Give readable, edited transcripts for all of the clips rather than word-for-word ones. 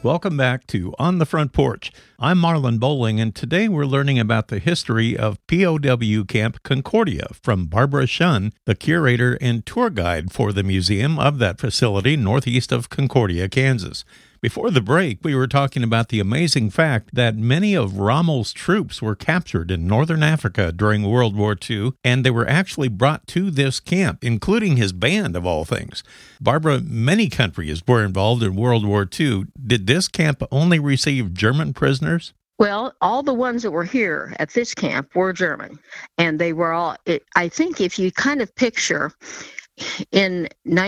Welcome back to On the Front Porch. I'm Marlon Bowling, and today we're learning about the history of POW Camp Concordia from Barbara Shunn, the curator and tour guide for the museum of that facility northeast of Concordia, Kansas. Before the break, we were talking about the amazing fact that many of Rommel's troops were captured in northern Africa during World War II, and they were actually brought to this camp, including his band, of all things. Barbara, many countries were involved in World War II. Did this camp only receive German prisoners? Well, all the ones that were here at this camp were German, and they were all, I think if you kind of picture in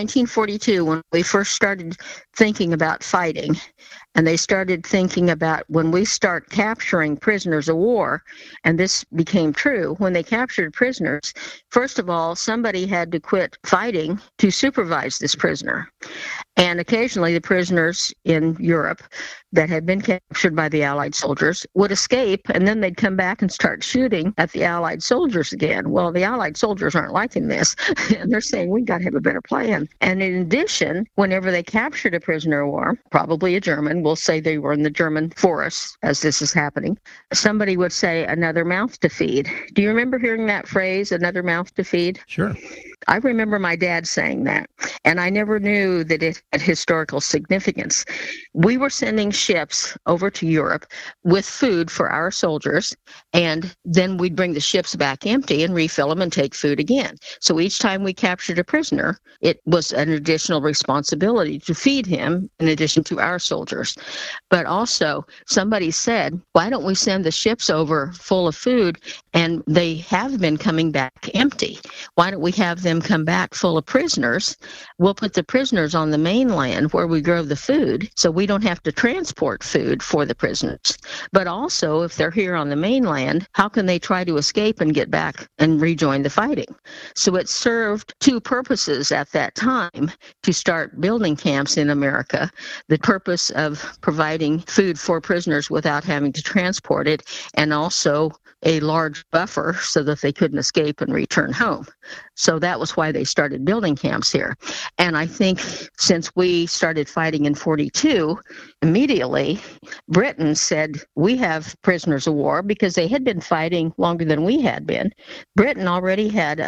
1942, when we first started thinking about fighting, and they started thinking about when we start capturing prisoners of war, and this became true, when they captured prisoners, first of all, somebody had to quit fighting to supervise this prisoner. And occasionally the prisoners in Europe that had been captured by the Allied soldiers would escape, and then they'd come back and start shooting at the Allied soldiers again. Well, the Allied soldiers aren't liking this, and they're saying, we've got to have a better plan. And in addition, whenever they captured a prisoner of war, probably a German, we'll say they were in the German forests as this is happening, somebody would say, another mouth to feed. Do you remember hearing that phrase, another mouth to feed? Sure. I remember my dad saying that, and I never knew that it had historical significance. We were sending ships over to Europe with food for our soldiers, and then we'd bring the ships back empty and refill them and take food again. So each time we captured a prisoner, it was an additional responsibility to feed him in addition to our soldiers. But also, somebody said, why don't we send the ships over full of food, and they have been coming back empty? Why don't we have them come back full of prisoners? We'll put the prisoners on the mainland where we grow the food, so we don't have to transport food for the prisoners. But also, if they're here on the mainland, how can they try to escape and get back and rejoin the fighting? So it served two purposes at that time to start building camps in America. The purpose of providing food for prisoners without having to transport it, and also a large buffer so that they couldn't escape and return home. So that was why they started building camps here. And I think since we started fighting in 42, immediately Britain said, we have prisoners of war, because they had been fighting longer than we had been. Britain already had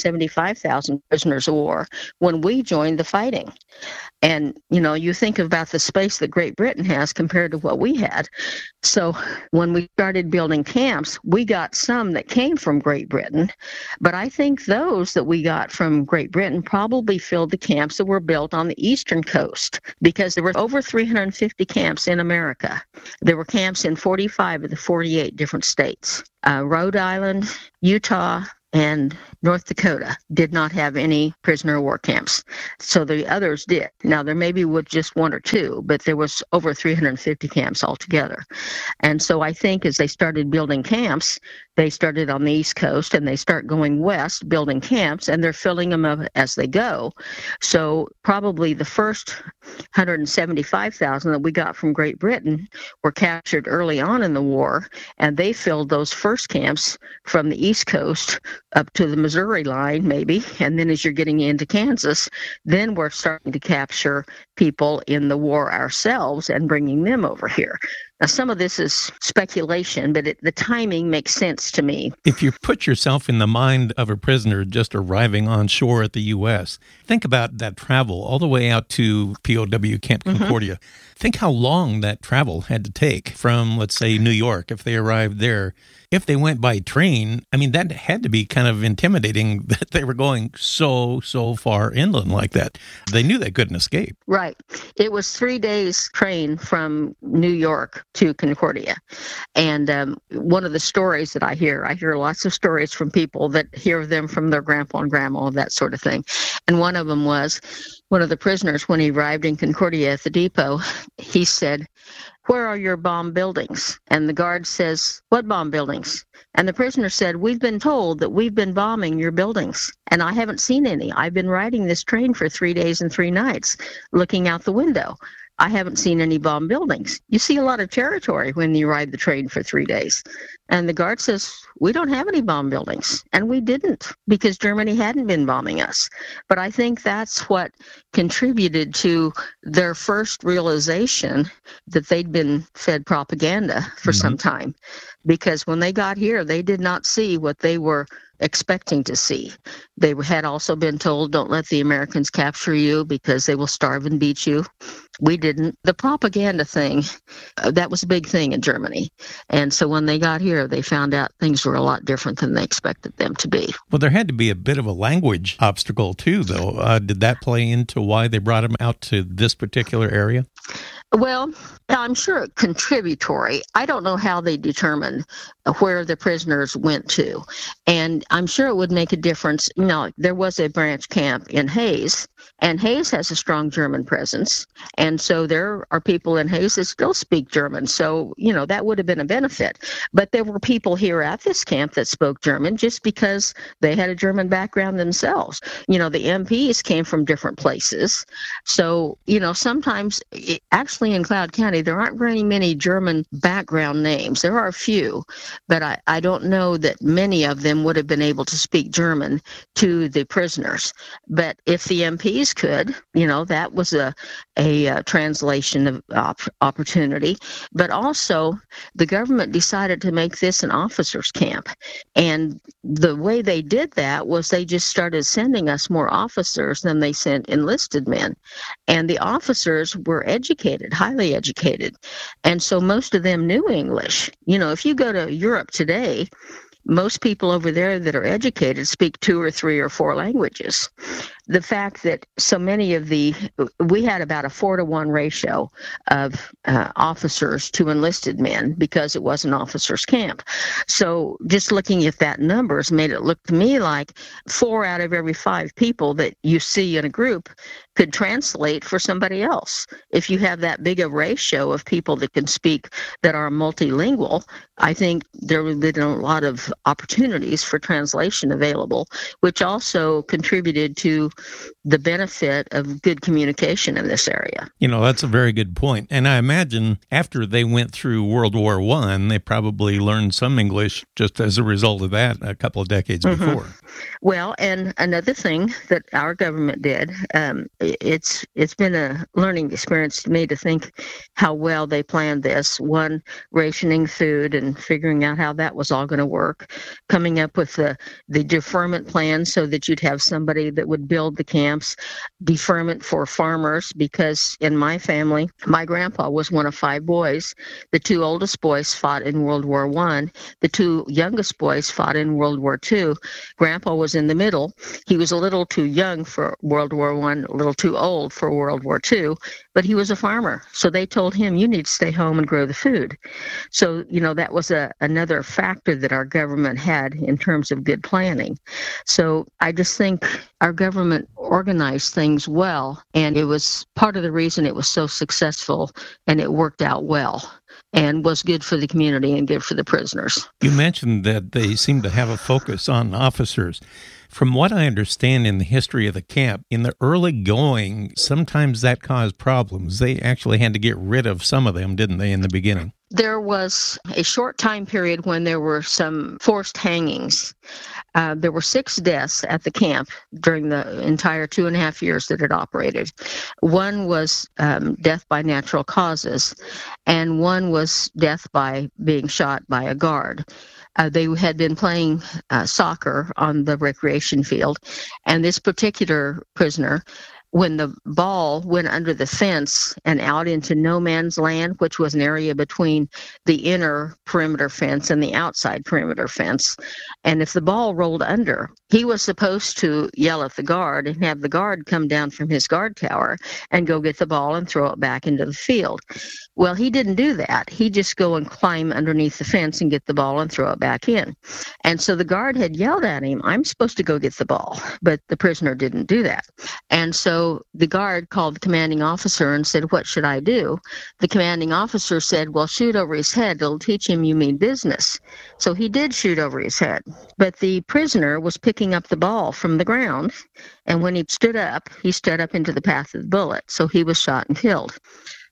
175,000 prisoners of war when we joined the fighting. And, you think about the space that Great Britain has compared to what we had. So when we started building camps, we got some that came from Great Britain, but I think those that we got from Great Britain probably filled the camps that were built on the eastern coast, because there were over 350 camps in America. There were camps in 45 of the 48 different states. Rhode Island, Utah, and North Dakota did not have any prisoner of war camps. So the others did. Now, there maybe was just one or two, but there was over 350 camps altogether. And so I think as they started building camps, they started on the East Coast and they start going west building camps, and they're filling them up as they go. So probably the first 175,000 that we got from Great Britain were captured early on in the war, and they filled those first camps from the East Coast up to the Missouri line, maybe. And then as you're getting into Kansas, then we're starting to capture people in the war ourselves and bringing them over here. Now, some of this is speculation, but the timing makes sense to me. If you put yourself in the mind of a prisoner just arriving on shore at the U.S., think about that travel all the way out to POW Camp Concordia. Think how long that travel had to take from, let's say, New York, if they arrived there. If they went by train, I mean, that had to be kind of intimidating that they were going so far inland like that. They knew they couldn't escape. Right. It was 3 days train from New York to Concordia. And one of the stories that I hear lots of stories from people that hear them from their grandpa and grandma, that sort of thing. And one of them was one of the prisoners, when he arrived in Concordia at the depot, he said, "Where are your bomb buildings?" And the guard says, "What bomb buildings?" And the prisoner said, "We've been told that we've been bombing your buildings, and I haven't seen any. I've been riding this train for 3 days and 3 nights, looking out the window." I haven't seen any bomb buildings. You see a lot of territory when you ride the train for 3 days. And the guard says, we don't have any bomb buildings. And we didn't, because Germany hadn't been bombing us. But I think that's what contributed to their first realization that they'd been fed propaganda for some time. Because when they got here, they did not see what they were expecting to see. They had also been told, don't let the Americans capture you because they will starve and beat you. We didn't. The propaganda thing, that was a big thing in Germany. And so when they got here, they found out things were a lot different than they expected them to be. Well, there had to be a bit of a language obstacle too, though. Did that play into why they brought them out to this particular area? Well, I'm sure contributory. I don't know how they determined where the prisoners went to. And I'm sure it would make a difference. You know, there was a branch camp in Hayes, and Hayes has a strong German presence. And so there are people in Hayes that still speak German. So, you know, that would have been a benefit. But there were people here at this camp that spoke German just because they had a German background themselves. You know, the MPs came from different places. So, you know, sometimes actually in Cloud County, there aren't very many German background names. There are a few, but I don't know that many of them would have been able to speak German to the prisoners. But if the MPs could, you know, that was a translation of opportunity. But also, the government decided to make this an officers' camp. And the way they did that was they just started sending us more officers than they sent enlisted men. And the officers were educated, highly educated. And so most of them knew English. You know, if you go to Europe today, most people over there that are educated speak 2 or 3 or 4 languages. The fact that so many of we had about a 4-to-1 ratio of officers to enlisted men because it was an officers' camp. So just looking at that numbers made it look to me like 4 out of every 5 people that you see in a group could translate for somebody else. If you have that big a ratio of people that can speak that are multilingual, I think there would have been a lot of opportunities for translation available, which also contributed to the benefit of good communication in this area. You know, that's a very good point. And I imagine after they went through World War I, they probably learned some English just as a result of that a couple of decades before. Well, and another thing that our government did, it's been a learning experience to me to think how well they planned this. One, rationing food and figuring out how that was all going to work, coming up with the deferment plan so that you'd have somebody that would build the camps, deferment for farmers, because in my family, my grandpa was one of 5 boys. The 2 oldest boys fought in World War I. The 2 youngest boys fought in World War II. Grandpa was in the middle. He was a little too young for World War I, a little too old for World War II, but he was a farmer. So they told him, you need to stay home and grow the food. So, you know, that was another factor that our government had in terms of good planning. So I just think our government organized things well, and it was part of the reason it was so successful, and it worked out well and was good for the community and good for the prisoners. You mentioned that they seem to have a focus on officers. From what I understand in the history of the camp, in the early going, sometimes that caused problems. They actually had to get rid of some of them, didn't they, in the beginning? There was a short time period when there were some forced hangings. There were 6 deaths at the camp during the entire 2.5 years that it operated. One was death by natural causes, and one was death by being shot by a guard. They had been playing soccer on the recreation field, and this particular prisoner, when the ball went under the fence and out into no man's land, which was an area between the inner perimeter fence and the outside perimeter fence, and if the ball rolled under, he was supposed to yell at the guard and have the guard come down from his guard tower and go get the ball and throw it back into the field. Well, he didn't do that. He'd just go and climb underneath the fence and get the ball and throw it back in. And so the guard had yelled at him, I'm supposed to go get the ball, but the prisoner didn't do that. And so the guard called the commanding officer and said, what should I do? The commanding officer said, well, shoot over his head. It'll teach him you mean business. So he did shoot over his head. But the prisoner was picking up the ball from the ground. And when he stood up into the path of the bullet. So he was shot and killed.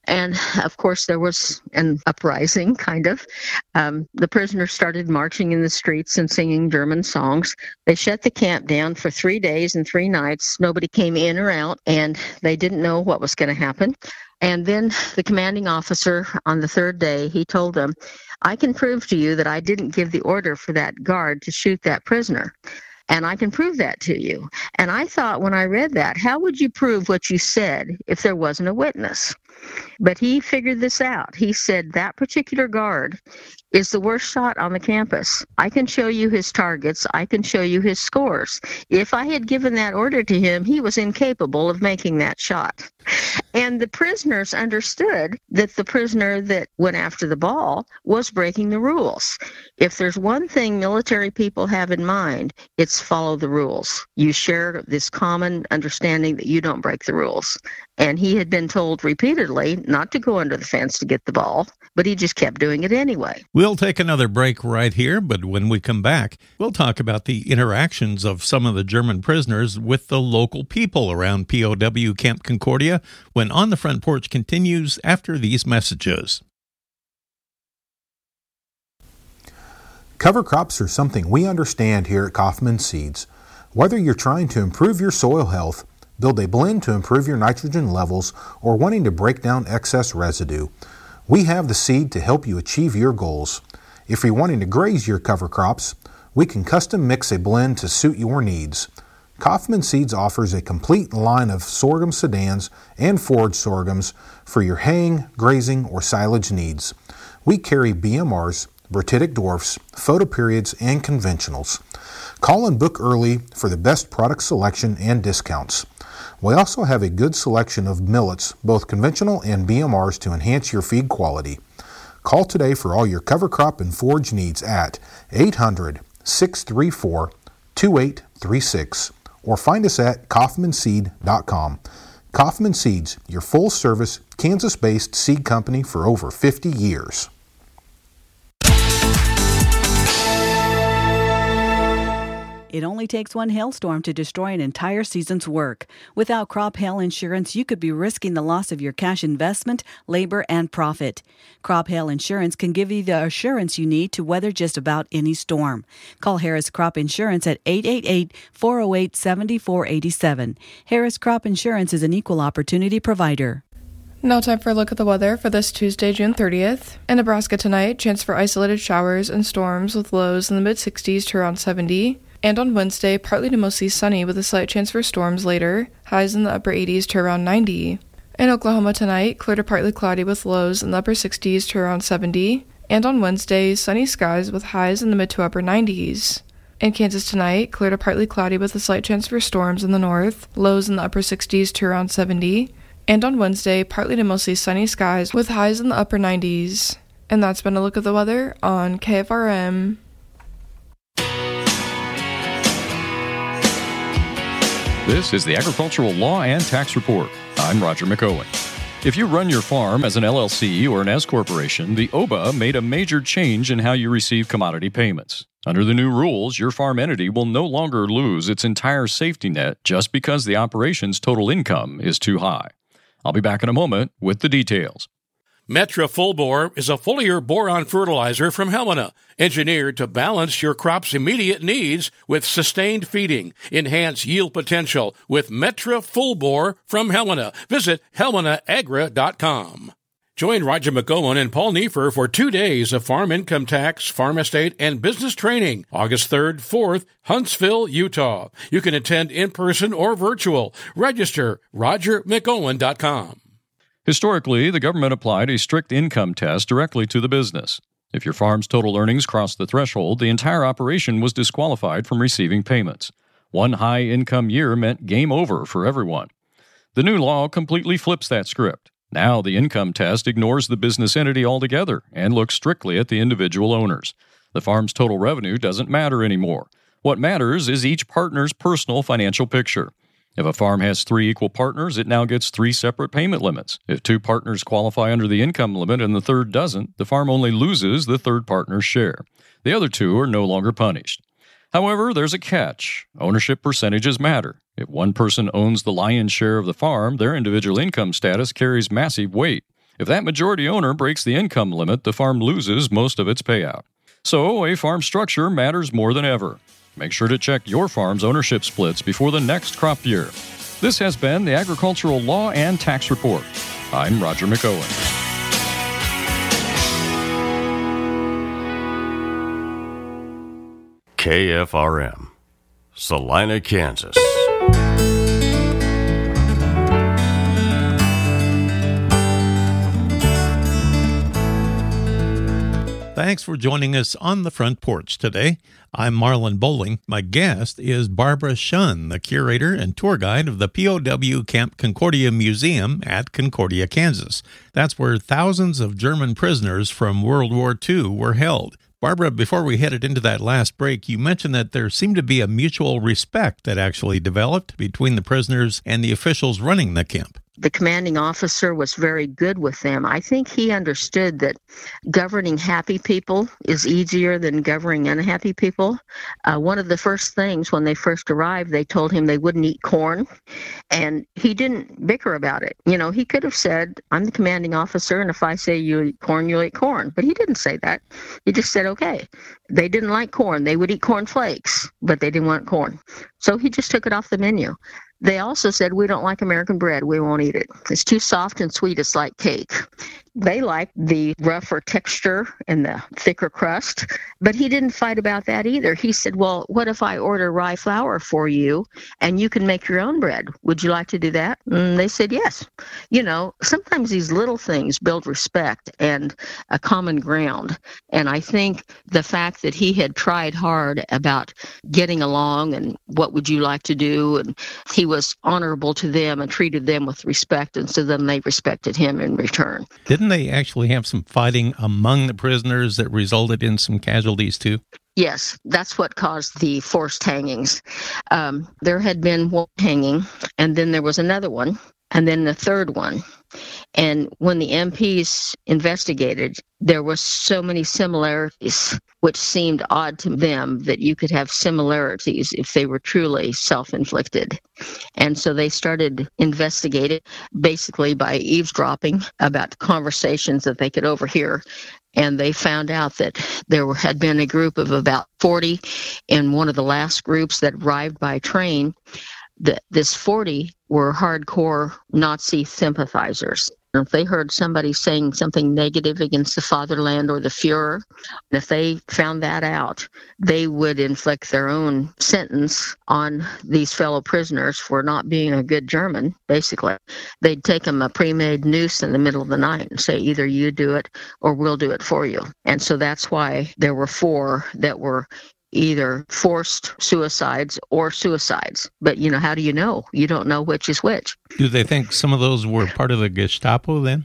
And of course, there was an uprising, kind of. The prisoners started marching in the streets and singing German songs. They shut the camp down for 3 days and 3 nights. Nobody came in or out, and they didn't know what was going to happen. And then the commanding officer on the 3rd day, he told them, I can prove to you that I didn't give the order for that guard to shoot that prisoner. And I can prove that to you. And I thought when I read that, how would you prove what you said if there wasn't a witness? But he figured this out. He said that particular guard is the worst shot on the campus. I can show you his targets. I can show you his scores. If I had given that order to him, he was incapable of making that shot. And the prisoners understood that the prisoner that went after the ball was breaking the rules. If there's one thing military people have in mind, it's follow the rules. You share this common understanding that you don't break the rules. And he had been told repeatedly not to go under the fence to get the ball, but he just kept doing it anyway. We'll take another break right here, but when we come back, we'll talk about the interactions of some of the German prisoners with the local people around POW Camp Concordia when On the Front Porch continues after these messages. Cover crops are something we understand here at Kaufman Seeds. Whether you're trying to improve your soil health, build a blend to improve your nitrogen levels, or wanting to break down excess residue, we have the seed to help you achieve your goals. If you're wanting to graze your cover crops, we can custom mix a blend to suit your needs. Kaufman Seeds offers a complete line of sorghum sedans and forage sorghums for your haying, grazing, or silage needs. We carry BMRs, Brititic dwarfs, photoperiods, and conventionals. Call and book early for the best product selection and discounts. We also have a good selection of millets, both conventional and BMRs, to enhance your feed quality. Call today for all your cover crop and forage needs at 800-634-2836 or find us at kaufmanseed.com. Kaufman Seeds, your full-service, Kansas-based seed company for over 50 years. It only takes one hailstorm to destroy an entire season's work. Without crop hail insurance, you could be risking the loss of your cash investment, labor, and profit. Crop hail insurance can give you the assurance you need to weather just about any storm. Call Harris Crop Insurance at 888-408-7487. Harris Crop Insurance is an equal opportunity provider. Now time for a look at the weather for this Tuesday, June 30th. In Nebraska tonight, chance for isolated showers and storms with lows in the mid-60s to around 70. And on Wednesday, partly to mostly sunny with a slight chance for storms later, highs in the upper 80s to around 90. In Oklahoma tonight, clear to partly cloudy with lows in the upper 60s to around 70. And on Wednesday, sunny skies with highs in the mid to upper 90s. In Kansas tonight, clear to partly cloudy with a slight chance for storms in the north, lows in the upper 60s to around 70. And on Wednesday, partly to mostly sunny skies with highs in the upper 90s. And that's been a look at the weather on KFRM. This is the Agricultural Law and Tax Report. I'm Roger McOwen. If you run your farm as an LLC or an S corporation, the OBA made a major change in how you receive commodity payments. Under the new rules, your farm entity will no longer lose its entire safety net just because the operation's total income is too high. I'll be back in a moment with the details. Metra Full Bore is a foliar boron fertilizer from Helena, engineered to balance your crop's immediate needs with sustained feeding. Enhance yield potential with Metra Full Bore from Helena. Visit HelenaAgra.com. Join Roger McOwen and Paul Neiffer for 2 days of farm income tax, farm estate, and business training, August 3rd, 4th, Huntsville, Utah. You can attend in person or virtual. Register RogerMcOwen.com. Historically, the government applied a strict income test directly to the business. If your farm's total earnings crossed the threshold, the entire operation was disqualified from receiving payments. One high-income year meant game over for everyone. The new law completely flips that script. Now the income test ignores the business entity altogether and looks strictly at the individual owners. The farm's total revenue doesn't matter anymore. What matters is each partner's personal financial picture. If a farm has 3 equal partners, it now gets 3 separate payment limits. If 2 partners qualify under the income limit and the third doesn't, the farm only loses the third partner's share. The other 2 are no longer punished. However, there's a catch. Ownership percentages matter. If one person owns the lion's share of the farm, their individual income status carries massive weight. If that majority owner breaks the income limit, the farm loses most of its payout. So a farm structure matters more than ever. Make sure to check your farm's ownership splits before the next crop year. This has been the Agricultural Law and Tax Report. I'm Roger McOwen. KFRM, Salina, Kansas. Thanks for joining us on the front porch today. I'm Marlon Bowling. My guest is Barbara Shunn, the curator and tour guide of the POW Camp Concordia Museum at Concordia, Kansas. That's where thousands of German prisoners from World War II were held. Barbara, before we headed into that last break, you mentioned that there seemed to be a mutual respect that actually developed between the prisoners and the officials running the camp. The commanding officer was very good with them. I think he understood that governing happy people is easier than governing unhappy people. One of the first things when they first arrived, they told him they wouldn't eat corn, and he didn't bicker about it. You know, he could have said, I'm the commanding officer, and if I say you eat corn, you'll eat corn. But he didn't say that. He just said, okay. They didn't like corn. They would eat corn flakes, but they didn't want corn. So he just took it off the menu. They also said, we don't like American bread. We won't eat it. It's too soft and sweet. It's like cake. They liked the rougher texture and the thicker crust, but he didn't fight about that either. He said, well, what if I order rye flour for you and you can make your own bread? Would you like to do that? And they said, yes. You know, sometimes these little things build respect and a common ground. And I think the fact that he had tried hard about getting along and what would you like to do, and he was honorable to them and treated them with respect, and so then they respected him in return. Didn't they actually have some fighting among the prisoners that resulted in some casualties too? Yes, that's what caused the forced hangings. There had been one hanging, and then there was another one, and then the third one. And when the MPs investigated, there were so many similarities, which seemed odd to them that you could have similarities if they were truly self-inflicted. And so they started investigating basically by eavesdropping about conversations that they could overhear. And they found out that there had been a group of about 40 in one of the last groups that arrived by train. This 40 were hardcore Nazi sympathizers. If they heard somebody saying something negative against the fatherland or the Fuhrer, if they found that out, they would inflict their own sentence on these fellow prisoners for not being a good German, basically. They'd take them a pre-made noose in the middle of the night and say, either you do it or we'll do it for you. And so that's why there were 4 that were either forced suicides or suicides. But, you know, how do you know? You don't know which is which. Do they think some of those were part of the Gestapo then?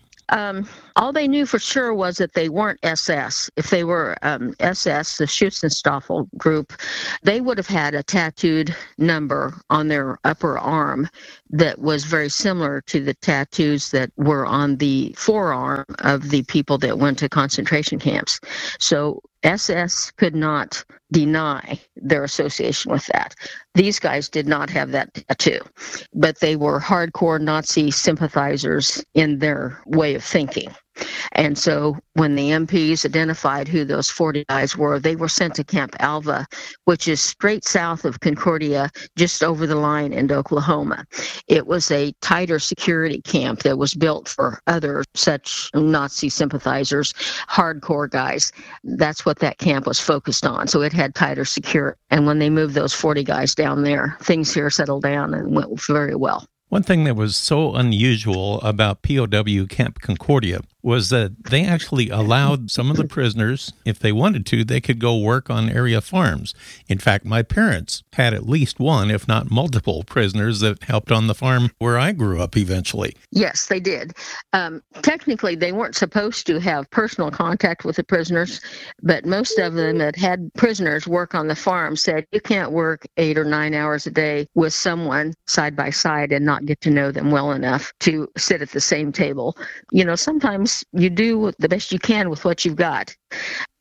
All they knew for sure was that they weren't SS. If they were SS, the Schützenstaffel group, they would have had a tattooed number on their upper arm that was very similar to the tattoos that were on the forearm of the people that went to concentration camps. So SS could not deny their association with that. These guys did not have that tattoo, but they were hardcore Nazi sympathizers in their way of thinking. And so when the MPs identified who those 40 guys were, they were sent to Camp Alva, which is straight south of Concordia, just over the line into Oklahoma. It was a tighter security camp that was built for other such Nazi sympathizers, hardcore guys. That's what that camp was focused on. So it had tighter security. And when they moved those 40 guys down there, things here settled down and went very well. One thing that was so unusual about POW Camp Concordia was that they actually allowed some of the prisoners, if they wanted to, they could go work on area farms. In fact, my parents had at least one, if not multiple, prisoners that helped on the farm where I grew up eventually. Yes, they did. Technically, they weren't supposed to have personal contact with the prisoners, but most of them that had prisoners work on the farm said you can't work 8 or 9 hours a day with someone side by side and not get to know them well enough to sit at the same table. You know, sometimes you do the best you can with what you've got.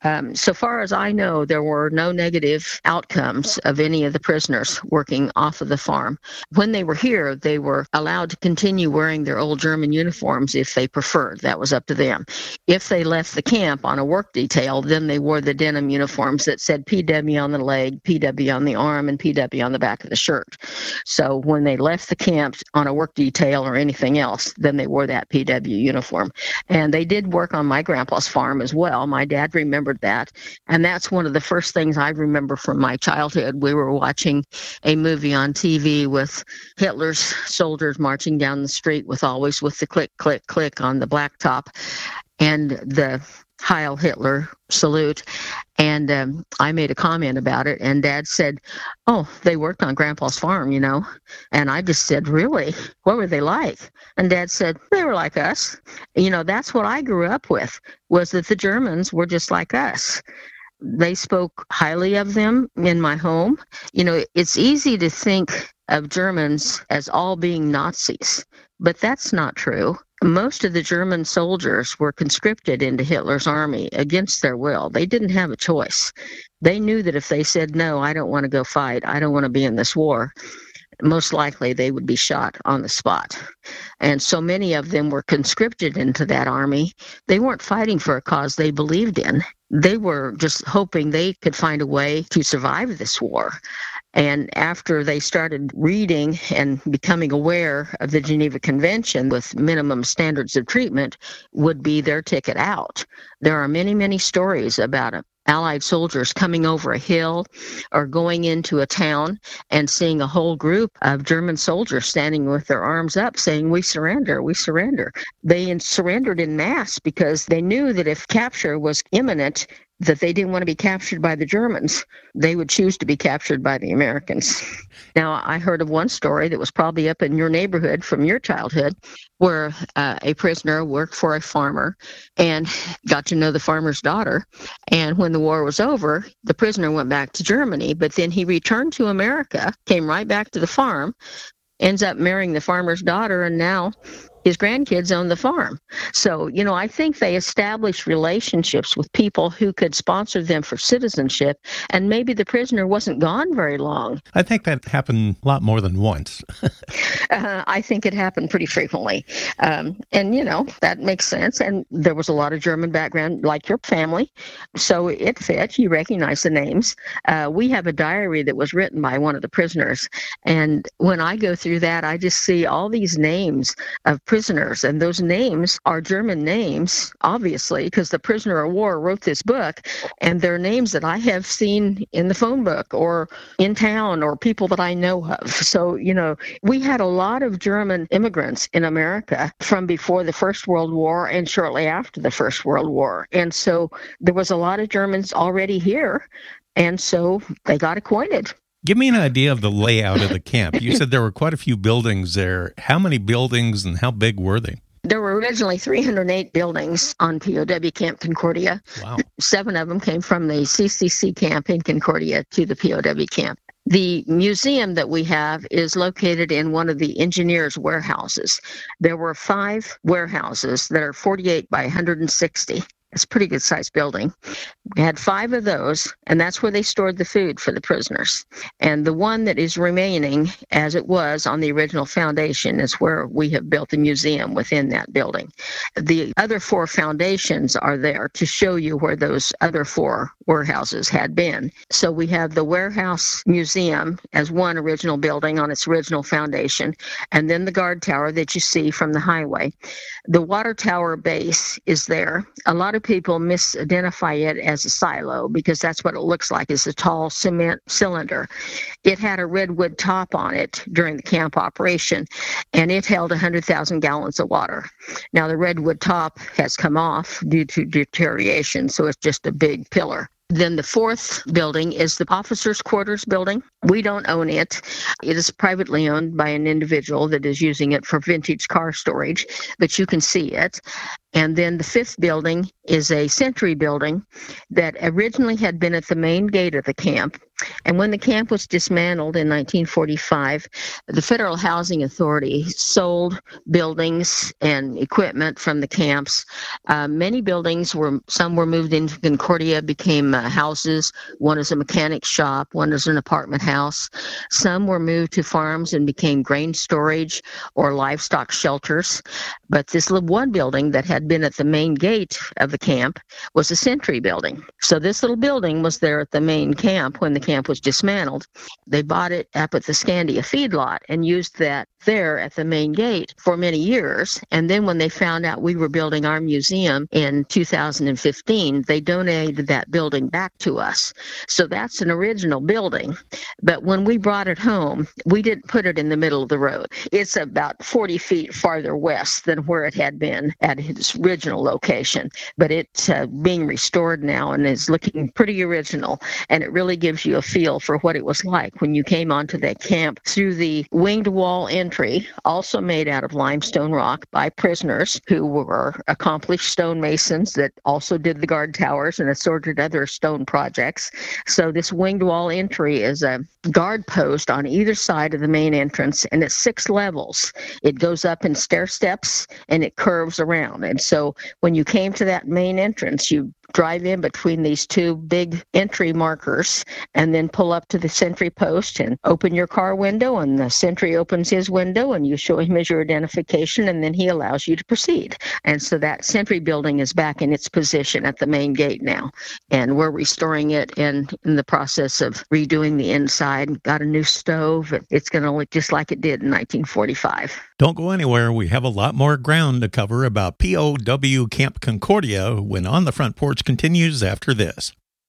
So far as I know, there were no negative outcomes of any of the prisoners working off of the farm. When they were here, they were allowed to continue wearing their old German uniforms if they preferred. That was up to them. If they left the camp on a work detail, then they wore the denim uniforms that said PW on the leg, PW on the arm, and PW on the back of the shirt. So when they left the camp on a work detail or anything else, then they wore that PW uniform. And they did work on my grandpa's farm as well. My dad remembered that. And that's one of the first things I remember from my childhood. We were watching a movie on TV with Hitler's soldiers marching down the street always with the click, click, click on the blacktop and the Heil Hitler salute. And I made a comment about it, and Dad said, "Oh, they worked on Grandpa's farm, you know." And I just said, "Really? What were they like?" And Dad said, "They were like us." You know, that's what I grew up with, was that the Germans were just like us. They spoke highly of them in my home. You know, it's easy to think of Germans as all being Nazis, but that's not true. Most of the German soldiers were conscripted into Hitler's army against their will. They didn't have a choice. They knew that if they said, "No, I don't want to go fight, I don't want to be in this war," most likely they would be shot on the spot. And so many of them were conscripted into that army. They weren't fighting for a cause they believed in. They were just hoping they could find a way to survive this war. And after they started reading and becoming aware of the Geneva Convention with minimum standards of treatment would be their ticket out. There are many, many stories about Allied soldiers coming over a hill or going into a town and seeing a whole group of German soldiers standing with their arms up saying, "We surrender, we surrender." They surrendered en masse because they knew that if capture was imminent, that they didn't want to be captured by the Germans. They would choose to be captured by the Americans. Now, I heard of one story that was probably up in your neighborhood from your childhood, where a prisoner worked for a farmer and got to know the farmer's daughter. And when the war was over, the prisoner went back to Germany, but then he returned to America, came right back to the farm, ends up marrying the farmer's daughter, and now his grandkids own the farm. So, you know, I think they established relationships with people who could sponsor them for citizenship, and maybe the prisoner wasn't gone very long. I think that happened a lot more than once. I think it happened pretty frequently. And, you know, that makes sense. And there was a lot of German background, like your family. So it fit. You recognize the names. We have a diary that was written by one of the prisoners. And when I go through that, I just see all these names of prisoners, and those names are German names, obviously, because the prisoner of war wrote this book, and they're names that I have seen in the phone book or in town or people that I know of. So, you know, we had a lot of German immigrants in America from before the First World War and shortly after the First World War. And so there was a lot of Germans already here, and so they got acquainted. Give me an idea of the layout of the camp. You said there were quite a few buildings there. How many buildings and how big were they? There were originally 308 buildings on POW Camp Concordia. Wow. 7 of them came from the CCC camp in Concordia to the POW camp. The museum that we have is located in one of the engineers' warehouses. There were 5 warehouses that are 48 by 160. It's a pretty good sized building. We had 5 of those, and that's where they stored the food for the prisoners. And the one that is remaining, as it was on the original foundation, is where we have built a museum within that building. The other 4 foundations are there to show you where those other 4 warehouses had been. So we have the warehouse museum as one original building on its original foundation, and then the guard tower that you see from the highway. The water tower base is there. A lot of people misidentify it as a silo because that's what it looks like, is a tall cement cylinder. It had a redwood top on it during the camp operation, and it held 100,000 gallons of water. Now the redwood top has come off due to deterioration, so it's just a big pillar. Then the 4th building is the officers' quarters building. We don't own it. It is privately owned by an individual that is using it for vintage car storage, but you can see it. And then the 5th building is a sentry building that originally had been at the main gate of the camp. And when the camp was dismantled in 1945, the Federal Housing Authority sold buildings and equipment from the camps. Many buildings some were moved into Concordia, became houses. One is a mechanic shop, one is an apartment house. Some were moved to farms and became grain storage or livestock shelters. But this little one building that had been at the main gate of the camp was a sentry building. So this little building was there at the main camp when the camp was dismantled. They bought it up at the Scandia feedlot and used that there at the main gate for many years. And then when they found out we were building our museum in 2015, they donated that building back to us. So that's an original building. But when we brought it home, we didn't put it in the middle of the road. It's about 40 feet farther west than where it had been at its original location. But it's being restored now and is looking pretty original. And it really gives you a feel for what it was like when you came onto that camp through the winged wall entry, also made out of limestone rock by prisoners who were accomplished stonemasons that also did the guard towers and assorted other stone projects. So this winged wall entry is a guard post on either side of the main entrance, and it's 6 levels. It goes up in stair steps and it curves around. And so when you came to that main entrance, you drive in between these 2 big entry markers and then pull up to the sentry post and open your car window, and the sentry opens his window and you show him his your identification, and then he allows you to proceed. And so that sentry building is back in its position at the main gate now, and we're restoring it and in the process of redoing the inside. Got a new stove. It's going to look just like it did in 1945. Don't go anywhere. We have a lot more ground to cover about POW Camp Concordia when On the Front Porch continues after this.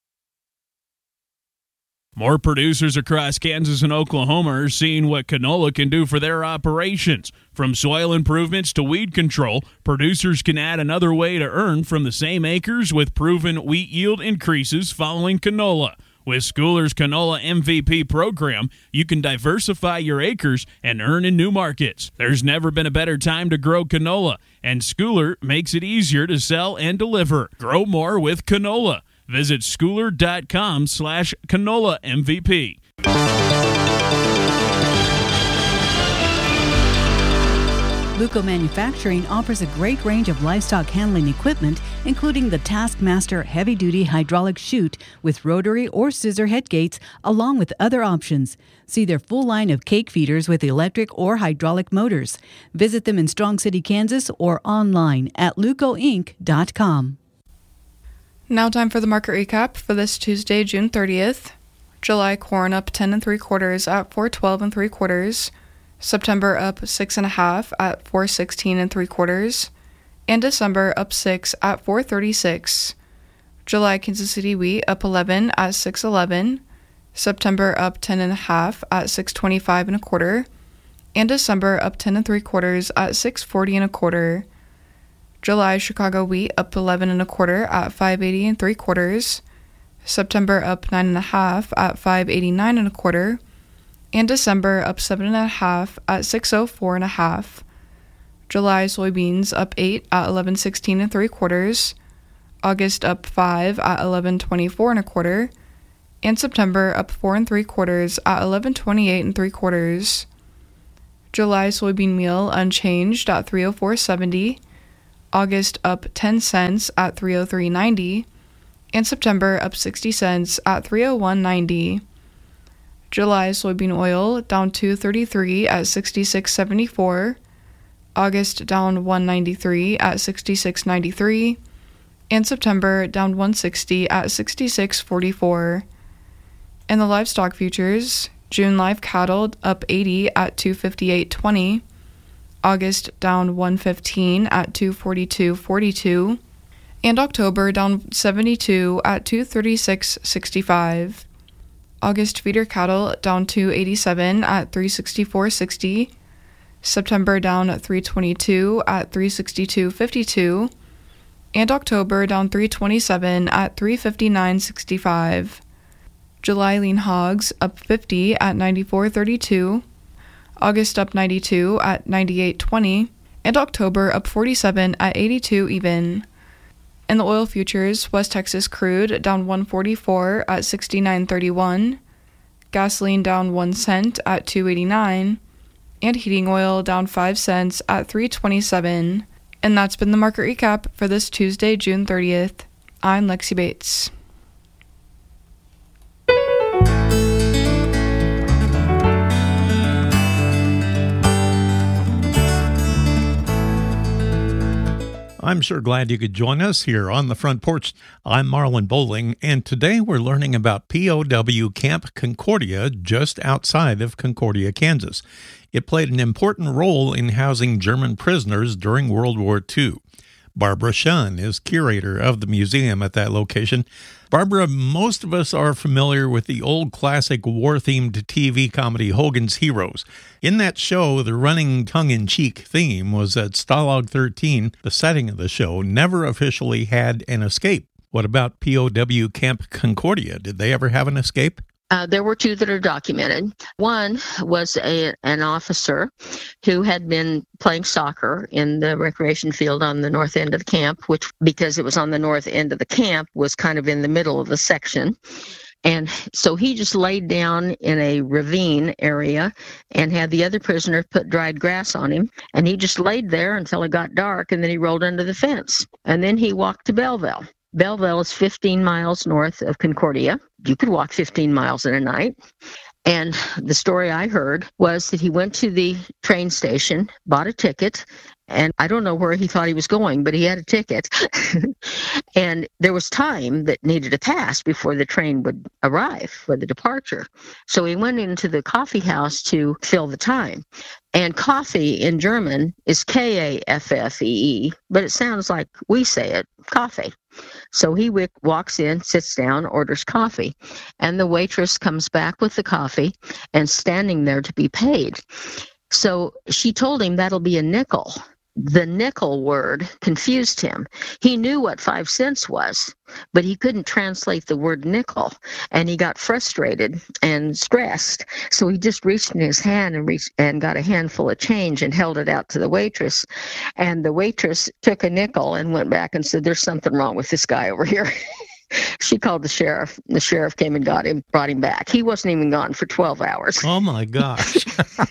More producers across Kansas and Oklahoma are seeing what canola can do for their operations. From soil improvements to weed control, producers can add another way to earn from the same acres with proven wheat yield increases following canola. With Schooler's Canola MVP program, you can diversify your acres and earn in new markets. There's never been a better time to grow canola, and Schooler makes it easier to sell and deliver. Grow more with canola. Visit schooler.com/canola MVP. Luco Manufacturing offers a great range of livestock handling equipment, including the Taskmaster heavy-duty hydraulic chute with rotary or scissor head gates, along with other options. See their full line of cake feeders with electric or hydraulic motors. Visit them in Strong City, Kansas, or online at lucoinc.com. Now time for the market recap for this Tuesday, June 30th. July corn up 10 3/4 at $4.12 3/4. September up 6 1/2 at $4.16 3/4, and December up 6 at $4.36. July Kansas City wheat up 11 at $6.11. September up 10 1/2 at $6.25 1/4, and December up 10 3/4 at $6.40 1/4. July Chicago wheat up 11 1/4 at $5.80 3/4. September up 9 1/2 at $5.89 1/4. And December up 7 1/2 at $6.04 1/2. July soybeans up 8 at $11.16 3/4. August up 5 at $11.24 1/4. And September up 4 3/4 at $11.28 3/4. July soybean meal unchanged at $3.0470. August up 10 cents at $3.0390. And September up 60 cents at $3.0190. July soybean oil down $2.33 at $66.74. August down $1.93 at $66.93. And September down $1.60 at $66.44. And the livestock futures, June live cattle up 80 at $258.20. August down $115 at $242.42. And October down 72 at $236.65. August feeder cattle down $287 at $364.60. September down at $322 at $362.52. And October down $327 at $359.65. July lean hogs up 50 at $94.32. August up 92 at $98.20. And October up 47 at $82 even. In the oil futures, West Texas crude down 144 at 69.31, gasoline down 1 cent at 2.89, and heating oil down 5 cents at 3.27. And that's been the market recap for this Tuesday, June 30th. I'm Lexi Bates. I'm sure glad you could join us here on the front porch. I'm Marlon Bowling, and today we're learning about POW Camp Concordia just outside of Concordia, Kansas. It played an important role in housing German prisoners during World War II. Barbara Shunn is curator of the museum at that location. Barbara, most of us are familiar with the old classic war-themed TV comedy Hogan's Heroes. In that show, the running tongue-in-cheek theme was that Stalag 13, the setting of the show, never officially had an escape. What about POW Camp Concordia? Did they ever have an escape? There were 2 that are documented. One was an officer who had been playing soccer in the recreation field on the north end of the camp, which, because it was on the north end of the camp, was kind of in the middle of the section. And so he just laid down in a ravine area and had the other prisoner put dried grass on him. And he just laid there until it got dark, and then he rolled under the fence. And then he walked to Belleville. Belleville is 15 miles north of Concordia. You could walk 15 miles in a night. And the story I heard was that he went to the train station, bought a ticket, and I don't know where he thought he was going, but he had a ticket. And there was time that needed to pass before the train would arrive for the departure. So he went into the coffee house to fill the time. And coffee in German is Kaffee, but it sounds like we say it, coffee. So he walks in, sits down, orders coffee, and the waitress comes back with the coffee and standing there to be paid. So she told him that'll be a nickel. The nickel word confused him. He knew what 5 cents was, but he couldn't translate the word nickel, and he got frustrated and stressed. So he just reached in his hand and got a handful of change and held it out to the waitress. And the waitress took a nickel and went back and said, "There's something wrong with this guy over here." She called the sheriff. The sheriff came and got him, brought him back. He wasn't even gone for 12 hours. Oh, my gosh.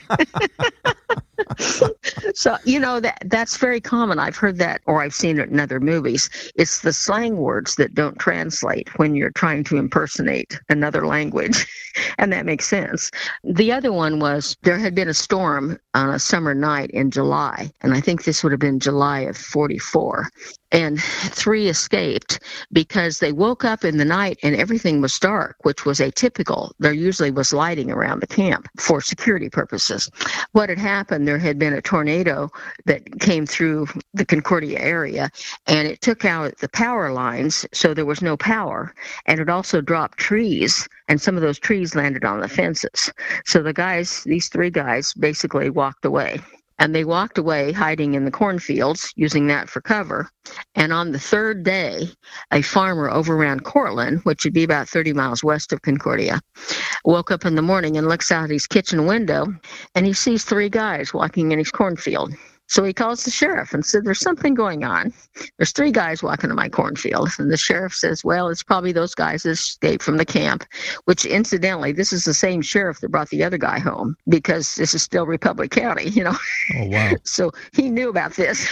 So, that's very common. I've heard that, or I've seen it in other movies. It's the slang words that don't translate when you're trying to impersonate another language. And that makes sense. The other one was there had been a storm on a summer night in July, and I think this would have been July of 44. And 3 escaped because they woke up in the night and everything was dark, which was atypical. There usually was lighting around the camp for security purposes. What had happened, there had been a tornado that came through the Concordia area, and it took out the power lines, so there was no power. And it also dropped trees, and some of those trees landed on the fences. So these 3 guys basically walked away. And they walked away hiding in the cornfields, using that for cover. And on the 3rd day, a farmer over around Cortland, which would be about 30 miles west of Concordia, woke up in the morning and looks out his kitchen window, and he sees 3 guys walking in his cornfield. So he calls the sheriff and said, "There's something going on. There's 3 guys walking in my cornfield." And the sheriff says, "Well, it's probably those guys that escaped from the camp," which incidentally, this is the same sheriff that brought the other guy home, because this is still Republic County, Oh, wow. So he knew about this.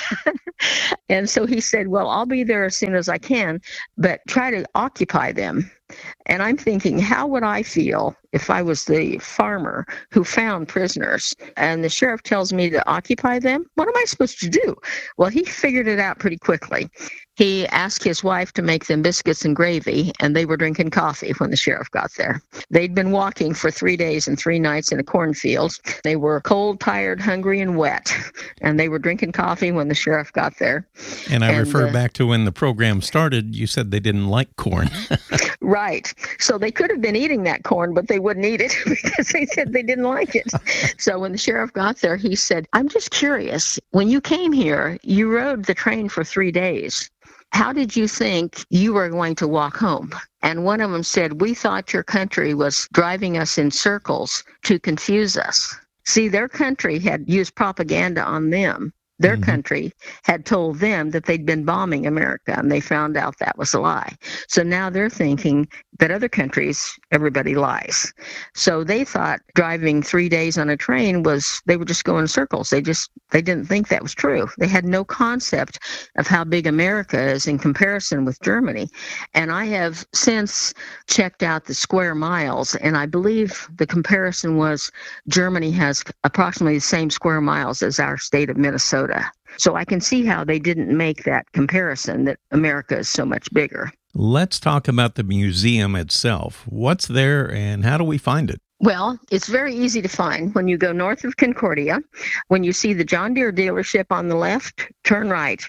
And so he said, "Well, I'll be there as soon as I can, but try to occupy them." And I'm thinking, how would I feel if I was the farmer who found prisoners and the sheriff tells me to occupy them? What am I supposed to do? Well, he figured it out pretty quickly. He asked his wife to make them biscuits and gravy, and they were drinking coffee when the sheriff got there. They'd been walking for 3 days and 3 nights in a cornfield. They were cold, tired, hungry, and wet, and they were drinking coffee when the sheriff got there. And I refer back to when the program started, you said they didn't like corn. Right. So they could have been eating that corn, but they wouldn't eat it because they said they didn't like it. So when the sheriff got there, he said, "I'm just curious. When you came here, you rode the train for 3 days. How did you think you were going to walk home?" And one of them said, "We thought your country was driving us in circles to confuse us." See, their country had used propaganda on them. Their country had told them that they'd been bombing America, and they found out that was a lie. So now they're thinking that other countries, everybody lies. So they thought driving 3 days on a train they were just going in circles. They didn't think that was true. They had no concept of how big America is in comparison with Germany. And I have since checked out the square miles, and I believe the comparison was Germany has approximately the same square miles as our state of Minnesota. So I can see how they didn't make that comparison, that America is so much bigger. Let's talk about the museum itself. What's there and how do we find it? Well, it's very easy to find. When you go north of Concordia, when you see the John Deere dealership on the left, turn right.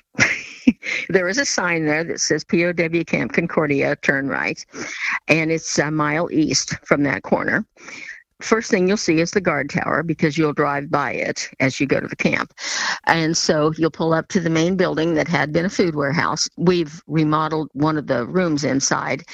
There is a sign there that says POW Camp Concordia, turn right, and it's a mile east from that corner. First thing you'll see is the guard tower, because you'll drive by it as you go to the camp. And so you'll pull up to the main building that had been a food warehouse. We've remodeled one of the rooms inside,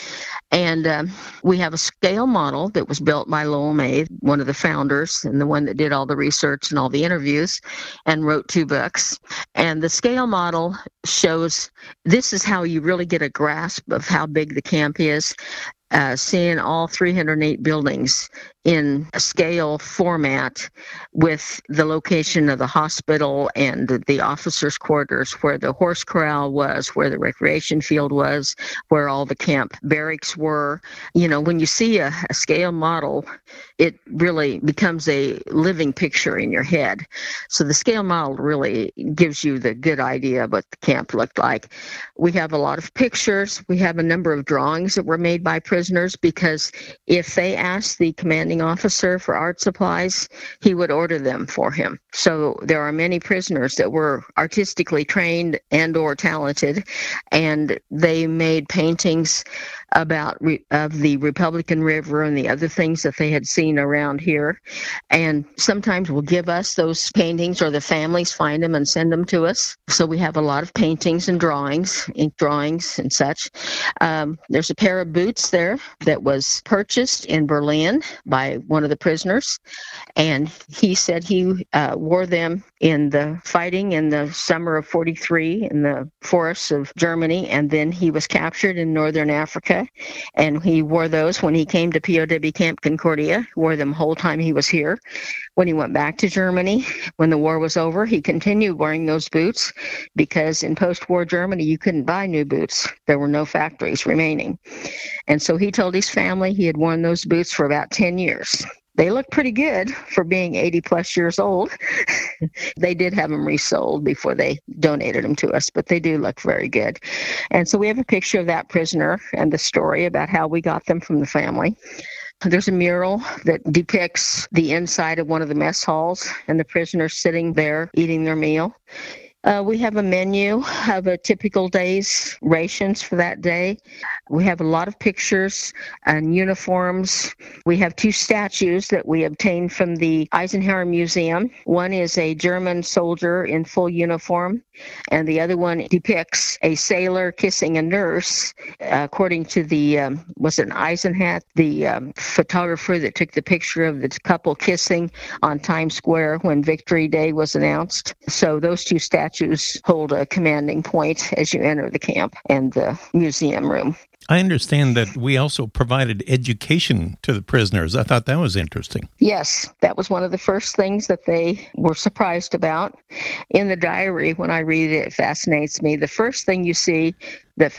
and we have a scale model that was built by Lowell May, one of the founders and the one that did all the research and all the interviews and wrote 2 books. And the scale model shows this is how you really get a grasp of how big the camp is. Seeing all 308 buildings in a scale format with the location of the hospital and the officers' quarters, where the horse corral was, where the recreation field was, where all the camp barracks were. When you see a scale model, it really becomes a living picture in your head. So the scale model really gives you the good idea of what the camp looked like. We have a lot of pictures. We have a number of drawings that were made by prisoners, because if they asked the commanding officer for art supplies, he would order them for him. So there are many prisoners that were artistically trained and or talented, and they made paintings of the Republican River and the other things that they had seen around here, and sometimes will give us those paintings, or the families find them and send them to us. So we have a lot of paintings and drawings, ink drawings and such. There's a pair of boots there that was purchased in Berlin by one of the prisoners, and he said he wore them in the fighting in the summer of 43 in the forests of Germany, and then he was captured in northern Africa, and he wore those when he came to POW Camp Concordia, wore them the whole time he was here. When he went back to Germany, when the war was over, he continued wearing those boots, because in post-war Germany, you couldn't buy new boots. There were no factories remaining. And so he told his family he had worn those boots for about 10 years. They look pretty good for being 80 plus years old. They did have them resold before they donated them to us, but they do look very good. And so we have a picture of that prisoner and the story about how we got them from the family. There's a mural that depicts the inside of one of the mess halls and the prisoners sitting there eating their meal. We have a menu of a typical day's rations for that day. We have a lot of pictures and uniforms. We have 2 statues that we obtained from the Eisenhower Museum. One is a German soldier in full uniform, and the other one depicts a sailor kissing a nurse. According to was it Eisenhat, the photographer that took the picture of the couple kissing on Times Square when Victory Day was announced. So those 2 statues hold a commanding point as you enter the camp and the museum room. I understand that we also provided education to the prisoners. I thought that was interesting. Yes, that was one of the first things that they were surprised about. In the diary, when I read it, it fascinates me. The first thing you see that